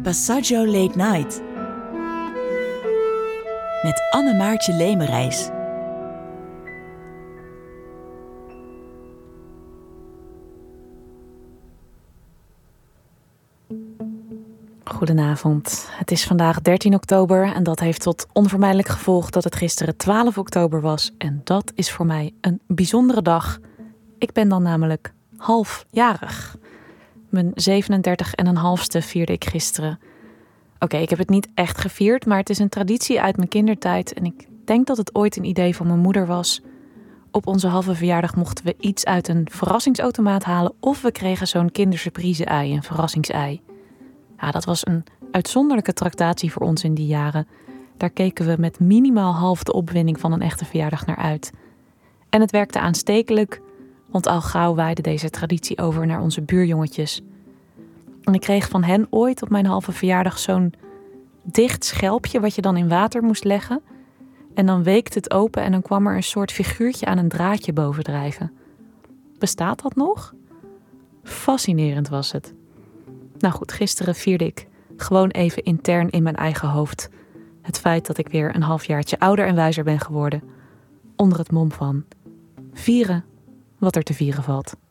Passaggio Late Night met Anne-Maartje Lemerijs. Goedenavond. Het is vandaag 13 oktober en dat heeft tot onvermijdelijk gevolg dat het gisteren 12 oktober was. En dat is voor mij een bijzondere dag. Ik ben dan namelijk halfjarig. Mijn 37,5ste vierde ik gisteren. Oké, ik heb het niet echt gevierd, maar het is een traditie uit mijn kindertijd. En ik denk dat het ooit een idee van mijn moeder was. Op onze halve verjaardag mochten we iets uit een verrassingsautomaat halen of we kregen zo'n kindersurprise-ei, een verrassingsei. Ja, dat was een uitzonderlijke tractatie voor ons in die jaren. Daar keken we met minimaal half de opwinding van een echte verjaardag naar uit. En het werkte aanstekelijk, want al gauw waaide deze traditie over naar onze buurjongetjes. En ik kreeg van hen ooit op mijn halve verjaardag zo'n dicht schelpje wat je dan in water moest leggen. En dan weekte het open en dan kwam er een soort figuurtje aan een draadje bovendrijven. Bestaat dat nog? Fascinerend was het. Nou goed, gisteren vierde ik gewoon even intern in mijn eigen hoofd het feit dat ik weer een halfjaartje ouder en wijzer ben geworden. Onder het mom van vieren wat er te vieren valt.